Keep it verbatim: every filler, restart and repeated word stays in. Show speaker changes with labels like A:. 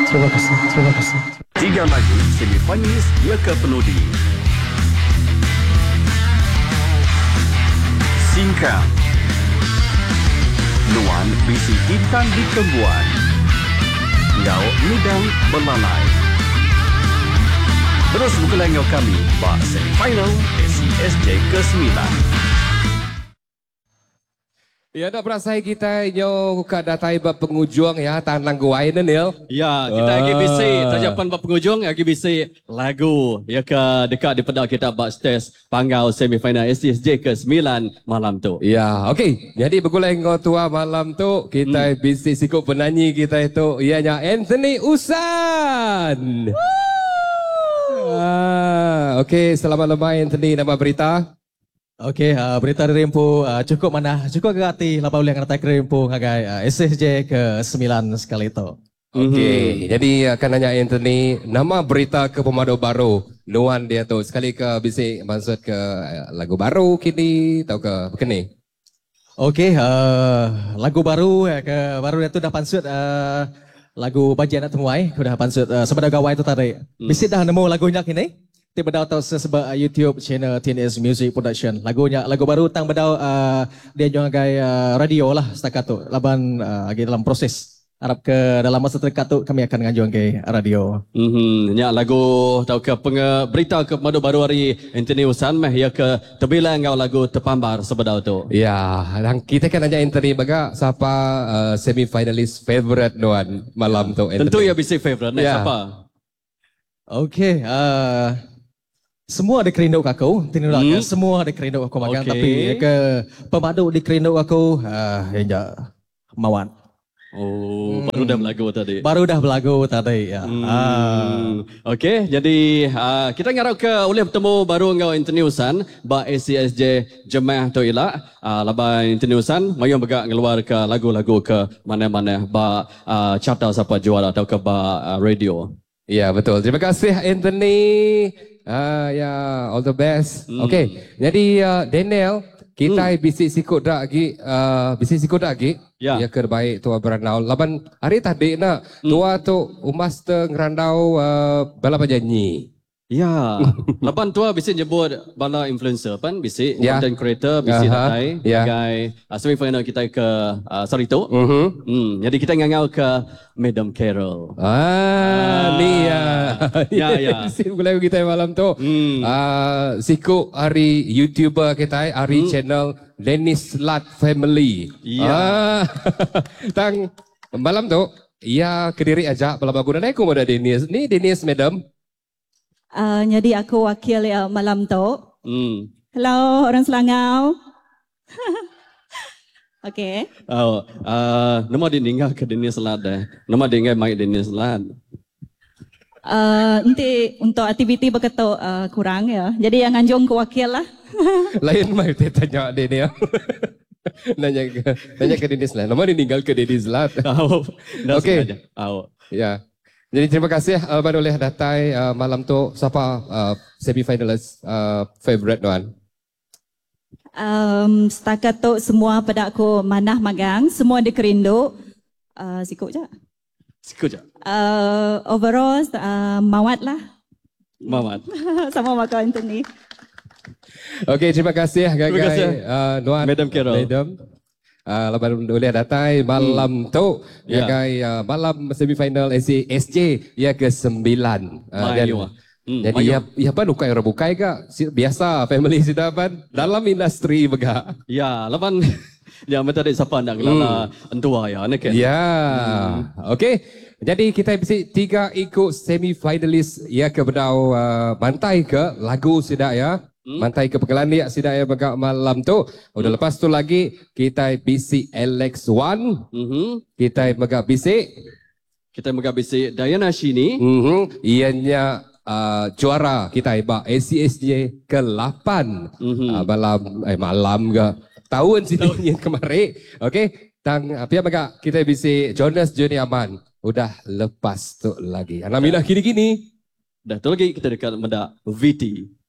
A: Terima kasih, terima kasih.
B: Tiga lagu semifinalis Leka Penudi. Singkang. Nuan bisi hitam di kembuan. Ngau midang belalai. Terus buka ngau kami bak semifinal S C S J ke sembilan.
A: Ya, nak perasai kita nyo ka datai bab penghujung ya tanang guai Nil.
C: Ya, kita lagi bisi tajapan bab penghujung lagi bisi lagu ya ke dekat di pedak kita bak stage pangau semifinal S C S J ke sembilan malam tu.
A: Ya, okey. Jadi bergulai ngau tua malam tu kita hmm. bisi sikut penyanyi kita itu ianya Anthony Usan. Ah, okey, selamat lemai Anthony, nama berita.
D: Okey, uh, berita dari Rempu uh, cukup mana cukup agak hati lapan boleh ngatai ke Rempu ngagai uh, S S J ke sembilan sekali itu.
A: Okey, mm-hmm. Jadi akan nanya Anthony, nama berita ke pemadu baru nuan dia tu sekali ke bisik maksud ke uh, lagu baru kini atau ke begini?
D: Okey, uh, lagu baru ya ke baru dia tu dah pansut uh, lagu bajian nak temuai, dah pansut uh, sebenarnya gawai tu tadi. Mm. Bisik dah nemu lagunya kini? Ti bedau tau sebab uh, YouTube channel T N S Music Production. Lagunya lagu baru tang bedau uh, dia juga agai uh, radio lah setakat tu. Laban uh, lagi dalam proses. Harap ke dalam masa terdekat tu kami akan ngajuang ke radio.
C: Mhm, nya lagu tau ke penge, berita ke madu baru hari Anthony Usan meh ya ke terbilang ngau lagu terpambar sebedau tu.
A: Ya, dan kita kan nanya Anthony baga siapa uh, semi-finalis favorite nuan malam tu Anthony.
C: Tentu ya bisi favorite ya. Siapa?
D: Okey, uh, semua ada kerinduk aku, tindak hmm. semua ada kerinduk aku magang okay. Tapi ke pemadu di kerinduk aku uh, ya mawat.
C: Oh, hmm. baru dah berlagu tadi.
D: Baru dah berlagu tadi ya.
C: Hmm. Uh. Okey, jadi uh, kita ngarap ke oleh bertemu baru ngau Anthony Usan ba S C S J Jemaah tu ila uh, laba Anthony Usan mayung begak ngeluar ke lagu-lagu ke mana-mana ba uh, carta siapa juara atau ke ba uh, radio.
A: Ya, betul. Terima kasih Anthony. Ah uh, ya, all the best. Hmm. Okey. Jadi uh, Daniel, kita hmm. bisik sikut dak gi uh, bisik sikut dak gi. Ya, ya kerbaik tua berandau. Laban hari tadi nak hmm. tua tu umas te ngerandau uh, bala penyanyi.
C: Ya, lapan tua bisa nyebut bala influencer pan bisa ya. Content creator bisa uh-huh. datai
A: ya.
C: Sebagai uh, semifinal kita ke uh, sorry tu.
A: Uh-huh.
C: Hmm, jadi kita ngangau ke Madam Carol.
A: Ah, ah. Ni ya.
C: Ya ya.
A: Boleh kita malam tu. Hmm. Uh, siku hari YouTuber kita hari hmm. channel Dennis Lat Family.
C: Ya.
A: Ah. Tang malam tu ia kediri aja bala baguna aku moda Dennis. Ni Dennis Madam.
E: Uh, jadi aku wakil ya malam tu.
C: Hmm.
E: Hello orang Selangau. Okey.
C: Oh, uh, nama dia tinggal ke Dennis Lat dah. Nama dia ingat mai Dennis Lat.
E: Uh, nanti untuk aktiviti berketuk uh, kurang ya. Jadi yang anjung ke wakil lah.
A: Lain mai tanya dia ni. nanya ke nanya ke Dennis Lat. Nama dia tinggal ke Dennis Lat.
C: Oh,
A: okey.
C: Oh.
A: Ya. Jadi terima kasih uh, baru boleh datai uh, malam tu siapa uh, semi-finalis uh, favorite tuan.
E: Um, setakat tu semua pada aku manah magang, semua di kerinduk. Uh, sikut je.
C: Sikut je.
E: Uh, overall uh, mawat lah.
C: Mawat.
E: Sama makan Anthony.
A: Okey, terima kasih
C: terima kasih
A: uh, Nuan
C: Madam Carol.
A: Madam. Uh, lepas boleh datai malam hmm. tu ya guys uh, malam semifinal S C S J ya ke sembilan. Uh, dan, hmm, jadi ya ya pan ukai orang bukai ka biasa family sida pan dalam industri bega.
C: Ya, lapan ya meta dek siapa nak lala hmm. entua ya nak.
A: Ya. Hmm. Okey. Jadi kita bisa tiga ikut semifinalis ya ke bedau uh, mantai ke lagu sida ya. Hmm? Mantai ke Pekelandia sida ya bega malam tu. Udah hmm. lepas tu lagi kita bisi Alex One. Hmm. Kita mega bisi
C: kita mega bisi Diana Shini.
A: Hmm. Ianya uh, juara kita iba S C S J ke lapan. Hmm. Uh, malam eh malam ke tahun sini kemarin. Okey. Tang apa mega kita bisi Jonas Joni Aman. Udah lepas tu lagi. Anamina kini-kini.
C: Dah tu lagi kita dekat menda V T.